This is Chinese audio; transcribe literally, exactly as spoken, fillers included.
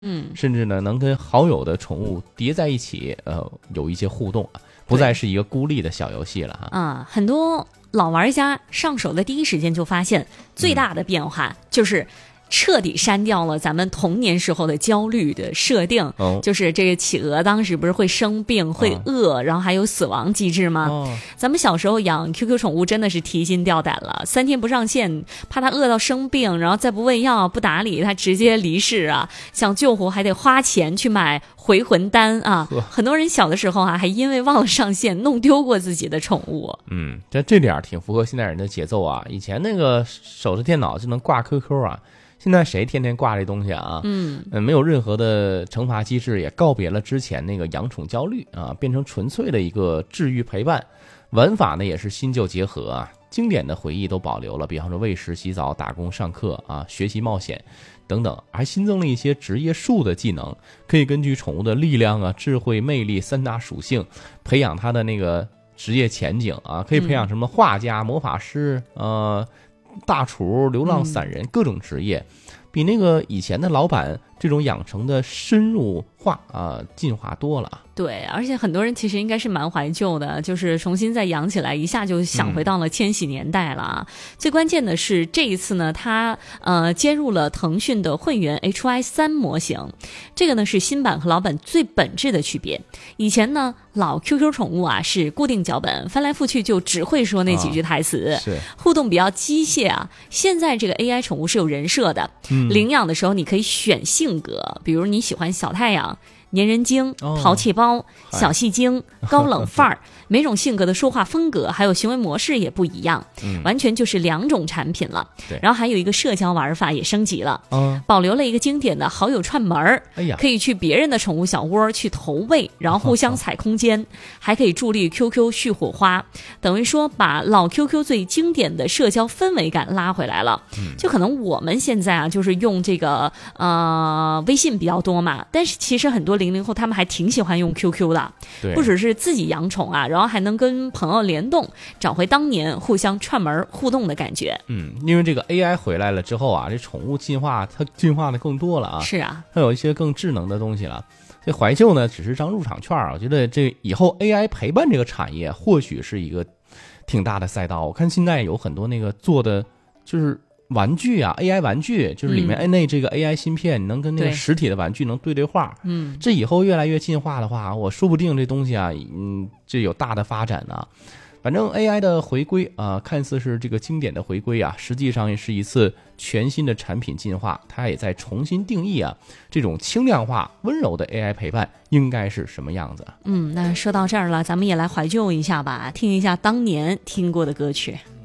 嗯， 甚至呢能跟好友的宠物叠在一起，呃，有一些互动，不再是一个孤立的小游戏了哈。 啊，很多老玩家上手的第一时间就发现，最大的变化就是彻底删掉了咱们童年时候的焦虑的设定， 哦、 就是这个企鹅当时不是会生病、会饿，哦、然后还有死亡机制吗？ 哦、 咱们小时候养 Q Q 宠物真的是提心吊胆了，三天不上线，怕它饿到生病，然后再不喂药、不打理，它直接离世啊！想救活还得花钱去买回魂丹啊！很多人小的时候啊，还因为忘了上线，弄丢过自己的宠物。 嗯，这这点挺符合现代人的节奏啊！以前那个手持电脑就能挂 Q Q 啊。现在谁天天挂这东西啊？ 嗯， 呃，没有任何的惩罚机制，也告别了之前那个养宠焦虑啊，变成纯粹的一个治愈陪伴。玩法呢也是新旧结合啊，经典的回忆都保留了，比方说喂食、洗澡、打工、上课啊、学习、冒险等等，还新增了一些职业树的技能，可以根据宠物的力量啊、智慧、魅力三大属性，培养它的那个职业前景啊，可以培养什么画家、魔法师、呃。大厨、流浪散人，各种职业，比那个以前的老板这种养成的深入化啊、呃，进化多了。 对，而且很多人其实应该是蛮怀旧的，就是重新再养起来，一下就想回到了千禧年代了啊。嗯、最关键的是这一次呢，它呃接入了腾讯的混元 H Y 三模型，这个呢是新版和老版最本质的区别。以前呢，老 Q Q 宠物啊是固定脚本，翻来覆去就只会说那几句台词， 啊、是互动比较机械啊。现在这个 A I 宠物是有人设的，嗯、领养的时候你可以选性格，比如你喜欢小太阳、粘人精、淘气包、小戏精、高冷范儿，每种性格的说话风格还有行为模式也不一样， 嗯、 完全就是两种产品了。然后还有一个社交玩法也升级了， 嗯、 保留了一个经典的好友串门， 哎呀， 可以去别人的宠物小窝去投喂，然后互相踩空间，还可以助力 Q Q 续火花，等于说把老 Q Q 最经典的社交氛围感拉回来了。 嗯、 就可能我们现在啊，就是用这个呃微信比较多嘛，但是其实很多零零后他们还挺喜欢用 Q Q 的，不只是自己养宠啊，然后还能跟朋友联动，找回当年互相串门互动的感觉。 嗯，因为这个 A I 回来了之后啊，这宠物进化它进化的更多了啊， 是啊， 它有一些更智能的东西了。这怀旧呢，只是张入场券啊，我觉得这以后 A I 陪伴这个产业或许是一个挺大的赛道。我看现在有很多那个做的就是玩具啊 ，A I 玩具，就是里面摁那这个 A I 芯片，你能跟那个实体的玩具能对对话。 嗯， 这以后越来越进化的话，我说不定这东西啊，嗯，这有大的发展呢、啊。反正 A I 的回归啊、呃，看似是这个经典的回归啊，实际上也是一次全新的产品进化。它也在重新定义啊，这种轻量化、温柔的 A I 陪伴应该是什么样子。 嗯，那说到这儿了，咱们也来怀旧一下吧，听一下当年听过的歌曲。